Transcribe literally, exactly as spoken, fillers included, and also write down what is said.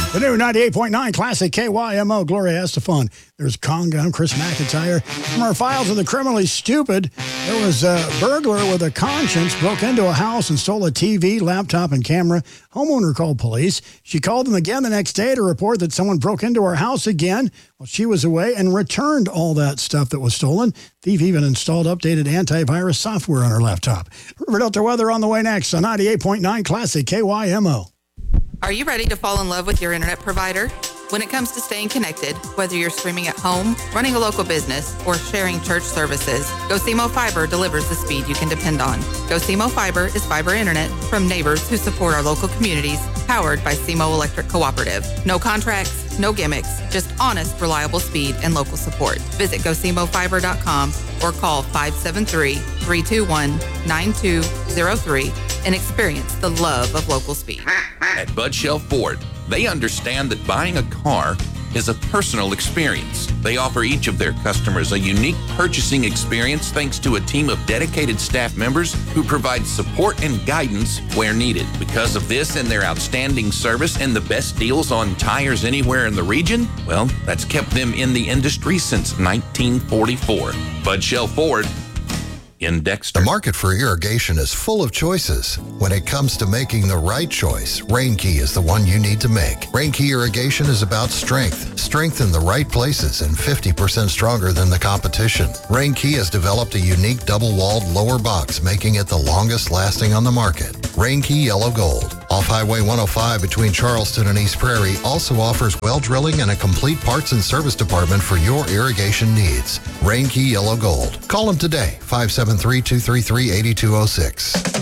The new ninety-eight point nine Classic K Y M O, Gloria Estefan. There's Conga. I'm Chris McIntyre. From our files of the criminally stupid, there was a burglar with a conscience broke into a house and stole a T V, laptop, and camera. Homeowner called police. She called them again the next day to report that someone broke into her house again while she was away and returned all that stuff that was stolen. Thief even installed updated antivirus software on her laptop. River Delta weather on the way next on ninety-eight point nine Classic K Y M O. Are you ready to fall in love with your internet provider? When it comes to staying connected, whether you're streaming at home, running a local business, or sharing church services, GoSimo Fiber delivers the speed you can depend on. GoSimo Fiber is fiber internet from neighbors who support our local communities, powered by SEMO Electric Cooperative. No contracts, no gimmicks, just honest, reliable speed and local support. Visit go simo fiber dot com or call five seven three, three two one, nine two zero three and experience the love of local speed. At Bud Shell Ford, they understand that buying a car is a personal experience. They offer each of their customers a unique purchasing experience thanks to a team of dedicated staff members who provide support and guidance where needed. Because of this and their outstanding service and the best deals on tires anywhere in the region, well, that's kept them in the industry since nineteen forty-four. Bud Shell Ford in Dexter. The market for irrigation is full of choices. When it comes to making the right choice, Rainkey is the one you need to make. Rainkey irrigation is about strength, strength in the right places, and fifty percent stronger than the competition. Rainkey has developed a unique double-walled lower box, making it the longest lasting on the market. Rainkey Yellow Gold, off Highway one oh five between Charleston and East Prairie, also offers well drilling and a complete parts and service department for your irrigation needs. Rainkey Yellow Gold. Call them today, five seven three, two three three, eight two zero six.